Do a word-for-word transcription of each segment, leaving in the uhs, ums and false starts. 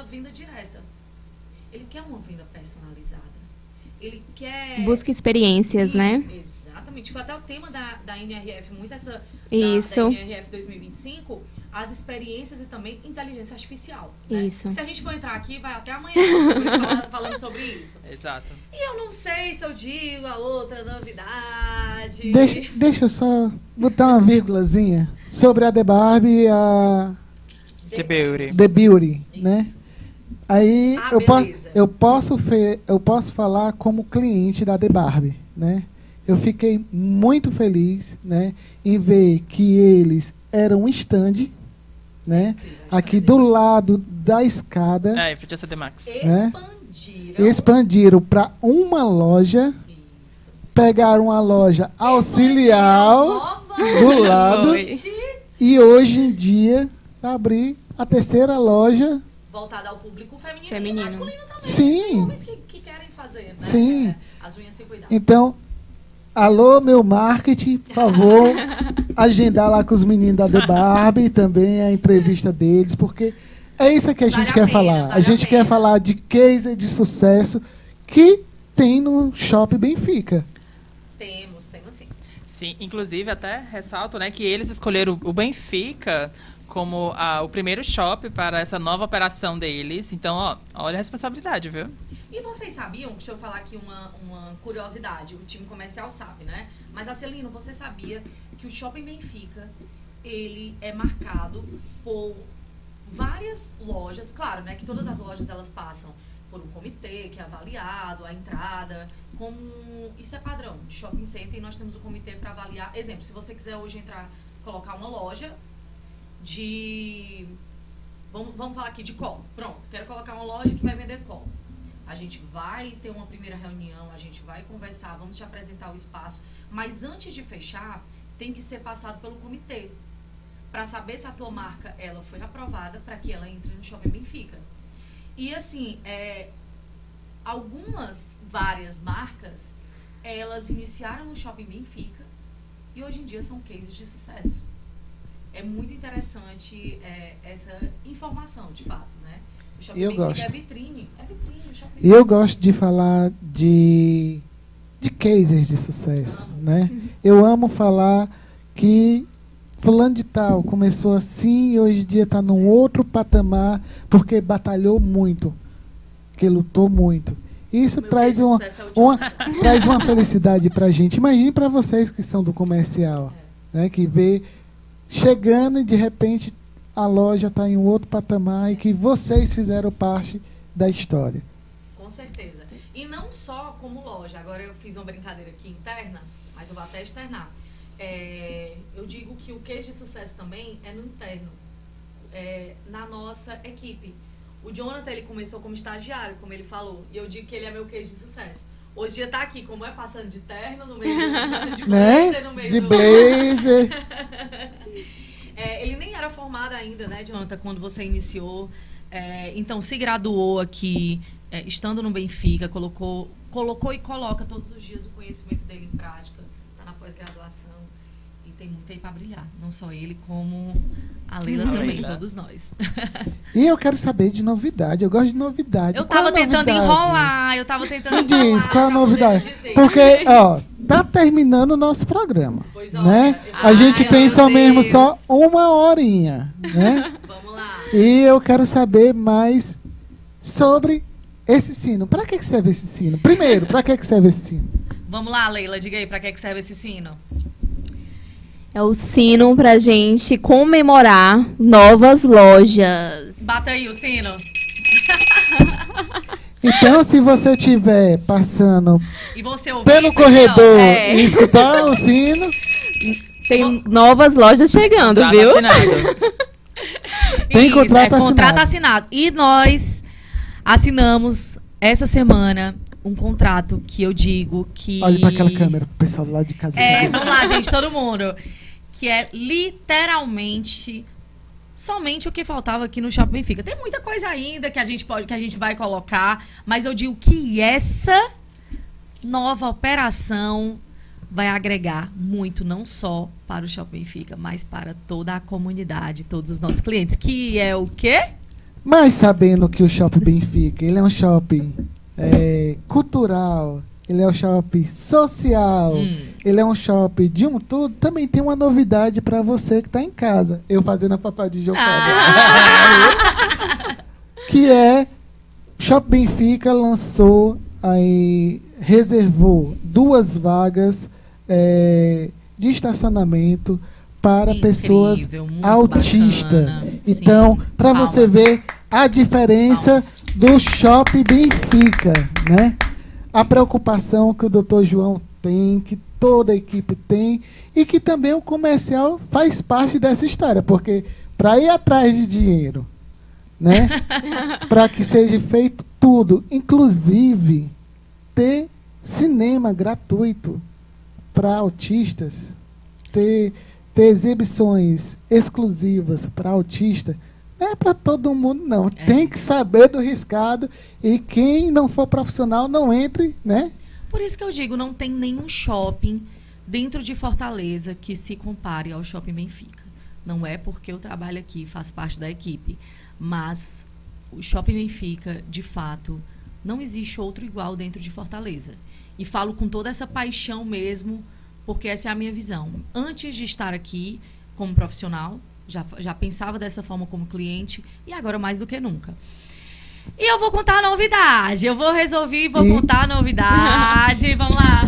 uma venda direta. Ele quer uma venda personalizada. Ele quer... Busca experiências, e, né? Exatamente. Foi até o tema da, da N R F, muito essa... Da, Isso. da N R F dois mil e vinte e cinco, as experiências e também inteligência artificial. Né? Isso. Se a gente for entrar aqui, vai até amanhã falando, falando sobre isso. Exato. E eu não sei se eu digo a outra novidade. Deixa, deixa eu só botar uma vírgulazinha sobre a The Barbie e a The Beauty. The Beauty, né? Isso. Aí Ah, eu, po beleza. eu, posso fe eu posso falar como cliente da The Barbie, né? Eu fiquei muito feliz, né, em ver que eles eram um stand, né, aqui do lado da escada, É, em frente a C D Max. né? Expandiram. Expandiram para uma loja, Isso. pegaram uma loja auxiliar Expandiram do lado novamente, e hoje em dia abrir a terceira loja. voltada ao público feminino, Feminino. e masculino também. Sim. Tem homens que, que querem fazer, né? Sim. É, as unhas sem cuidado. Então, alô, meu marketing, por favor, agendar lá com os meninos da The Barbie também a entrevista deles, porque é isso que a gente Vale a quer pena, falar. vale A a gente pena. quer falar de case de sucesso que tem no Shopping Benfica. Temos, temos sim. Sim, inclusive até ressalto, né, que eles escolheram o Benfica como a, o primeiro shopping para essa nova operação deles. Então, ó, olha a responsabilidade, viu? E vocês sabiam, deixa eu falar aqui uma, uma curiosidade, o time comercial sabe, né? Mas, Acelino, você sabia que o Shopping Benfica, ele é marcado por várias lojas, claro, né, que todas as lojas elas passam por um comitê que é avaliado, a entrada, como isso é padrão de shopping center, e nós temos o comitê para avaliar. Exemplo, se você quiser hoje entrar, colocar uma loja de, vamos, vamos falar aqui de colo, pronto, quero colocar uma loja que vai vender colo. A gente vai ter uma primeira reunião, a gente vai conversar, vamos te apresentar o espaço, mas antes de fechar, tem que ser passado pelo comitê, para saber se a tua marca ela foi aprovada para que ela entre no Shopping Benfica. E assim, é, algumas, várias marcas, elas iniciaram no Shopping Benfica e hoje em dia são cases de sucesso. É muito interessante é, essa informação, de fato, né? O Shopping Eu Benfica gosto. é vitrine, é vitrine. O Shopping E eu gosto de falar de, de cases de sucesso, né? Eu amo falar que fulano de tal começou assim e hoje em dia está num outro patamar porque batalhou muito, que lutou muito. Isso Meu traz case de uma, sucesso é o último uma, ano. traz uma felicidade para a gente. Imagine para vocês que são do comercial, né? Que vê chegando e de repente a loja está em um outro patamar e que vocês fizeram parte da história. Com certeza. E não só como loja. Agora eu fiz uma brincadeira aqui interna, mas eu vou até externar. É, eu digo que o case de sucesso também é no interno, é, na nossa equipe. O Jonathan, ele começou como estagiário, como ele falou, e eu digo que ele é meu case de sucesso. Hoje em dia tá aqui, como é, passando de terno no meio do, de blazer, Né? no meio De do... blazer. É, ele nem era formado ainda, né, Jonathan, quando você iniciou. É, então, se graduou aqui, é, estando no Benfica, colocou, colocou e coloca todos os dias o conhecimento dele em prática, está na pós-graduação e tem muito aí para brilhar. Não só ele, como a Leila A também, Leila. todos nós. E eu quero saber de novidade. Eu gosto de novidade. Eu Qual tava a tentando novidade? enrolar, eu tava tentando Me enrolar. diz, qual a pra novidade? poder dizer. Porque, ó, tá terminando o nosso programa, Pois né? olha, A gente ai, tem meu só mesmo Deus. só uma horinha, né? Vamos lá. E eu quero saber mais sobre esse sino. Para que que serve esse sino? Primeiro, para que que serve esse sino? Vamos lá, Leila, diga aí, pra que, que serve esse sino? É o sino pra gente comemorar novas lojas. Bata aí o sino. Então, se você estiver passando E você ouviu pelo isso aqui, ó? corredor É. e escutar o sino, Tem novas lojas chegando, Contrato viu? assinado. Tem Isso, contrato é, contrato assinado. assinado. E nós assinamos essa semana um contrato que eu digo que... olhe para aquela câmera, pro pessoal lá de casa. É, saber. vamos lá, gente, todo mundo. Que é literalmente somente o que faltava aqui no Shopping Benfica. Tem muita coisa ainda que a gente pode, que a gente vai colocar, mas eu digo que essa nova operação vai agregar muito, não só para o Shopping Benfica, mas para toda a comunidade, todos os nossos clientes. Que é o quê? Mas sabendo que o Shopping Benfica, ele é um shopping é, cultural, ele é um shopping social, Hum. ele é um shopping de um tudo, também tem uma novidade para você que está em casa. Eu fazendo a papai de João Ah. que é Shopping Benfica lançou aí, reservou duas vagas é, de estacionamento para Incrível, pessoas muito autistas. bacana. Então, Sim. para você Palmas. ver a diferença do Shopping Benfica, né? A preocupação que o doutor João tem, que toda a equipe tem, e que também o comercial faz parte dessa história, porque para ir atrás de dinheiro, né? Para que seja feito tudo, inclusive ter cinema gratuito para autistas, ter, ter exibições exclusivas para autista, não é para todo mundo, não. É. Tem que saber do riscado, e quem não for profissional não entre, né? Por isso que eu digo, não tem nenhum shopping dentro de Fortaleza que se compare ao Shopping Benfica. Não é porque eu trabalho aqui, faço parte da equipe, mas o Shopping Benfica, de fato, não existe outro igual dentro de Fortaleza. E falo com toda essa paixão mesmo, porque essa é a minha visão. Antes de estar aqui como profissional, já, já pensava dessa forma como cliente, e agora mais do que nunca. E eu vou contar a novidade. Eu vou resolver, vou E- contar a novidade. Vamos lá.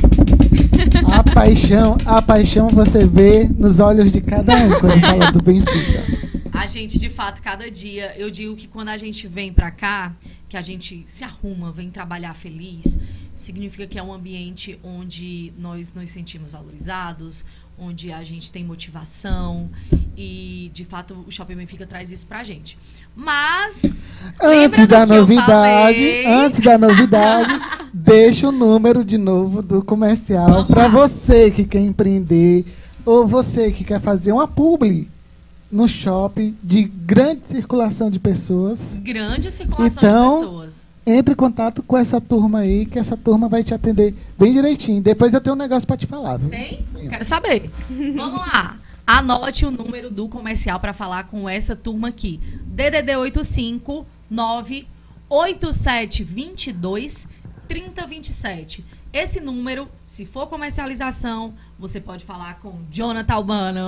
A paixão, a paixão você vê nos olhos de cada um quando fala do Benfica. A gente, de fato, cada dia, eu digo que quando a gente vem pra cá, que a gente se arruma, vem trabalhar feliz, significa que é um ambiente onde nós nos sentimos valorizados, onde a gente tem motivação e, de fato, o Shopping Benfica traz isso pra gente. Mas, Antes lembra da do que eu novidade, falei? antes da novidade, deixa o número de novo do comercial Vamos para lá. você que quer empreender ou você que quer fazer uma publi no shopping de grande circulação de pessoas. Grande circulação Então, de pessoas. Entre em contato com essa turma aí, que essa turma vai te atender bem direitinho. Depois eu tenho um negócio para te falar, viu? Tem? Quero saber. Vamos lá. Anote o número do comercial para falar com essa turma aqui. D D D oito cinco nove oito sete dois dois três zero dois sete. Esse número, se for comercialização, você pode falar com Jonathan Albano.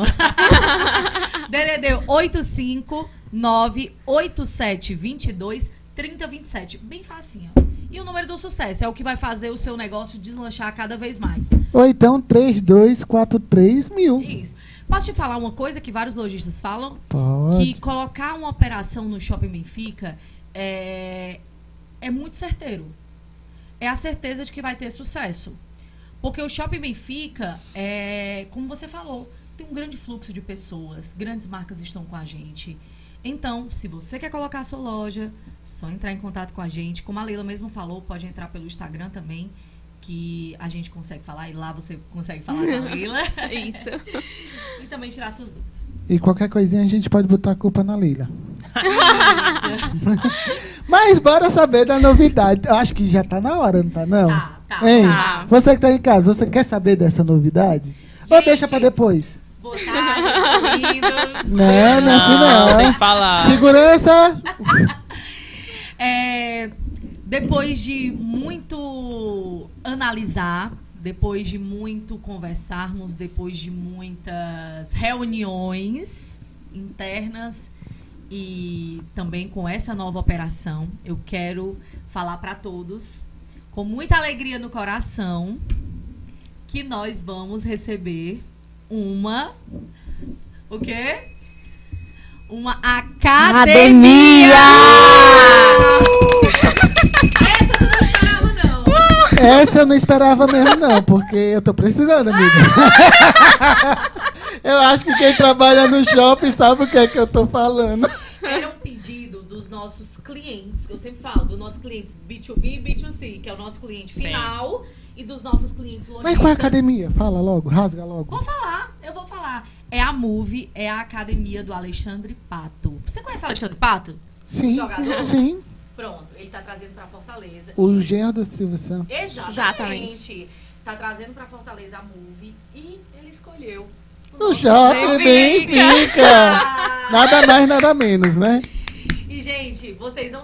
D D D oito cinco nove oito sete dois dois três zero dois sete. Bem facinho. E o número do sucesso é o que vai fazer o seu negócio deslanchar cada vez mais. Ou então três dois quatro três mil. Isso. Posso te falar uma coisa que vários lojistas falam? Pode. Que colocar uma operação no Shopping Benfica é, é muito certeiro. É a certeza de que vai ter sucesso. Porque o Shopping Benfica, é, como você falou, tem um grande fluxo de pessoas, grandes marcas estão com a gente. Então, se você quer colocar a sua loja, só entrar em contato com a gente. Como a Leila mesmo falou, pode entrar pelo Instagram também, que a gente consegue falar, e lá você consegue falar com a Leila. Isso. E também tirar suas dúvidas. E qualquer coisinha a gente pode botar a culpa na Leila. Mas bora saber da novidade. Eu acho que já tá na hora, não tá não? Tá, tá, Hein? tá. Você que tá em casa, você quer saber dessa novidade? Ou Gente. deixa pra depois? Boa tarde, lindo. Não, não é assim não. tem que falar. Segurança! É, depois de muito analisar, depois de muito conversarmos, depois de muitas reuniões internas e também com essa nova operação, eu quero falar para todos, com muita alegria no coração, que nós vamos receber uma... O quê? Uma academia! Essa eu não esperava mesmo não, porque eu tô precisando, amiga. Eu acho que quem trabalha no shopping sabe o que é que eu tô falando. Era um pedido dos nossos clientes, eu sempre falo, dos nossos clientes B dois B e B dois C, que é o nosso cliente Sim. final, e dos nossos clientes lojistas. Mas qual é a academia? Fala logo, rasga logo. Vou falar, eu vou falar. É a Move, é a academia do Alexandre Pato. Você conhece o Alexandre Pato? Sim, Jogador? sim. Pronto, ele tá trazendo pra Fortaleza. O genro do Silvio Santos. Exatamente. Exatamente. Tá trazendo pra Fortaleza a Move e ele escolheu O shopping Benfica. Benfica. Nada mais, nada menos, né? E, gente, vocês não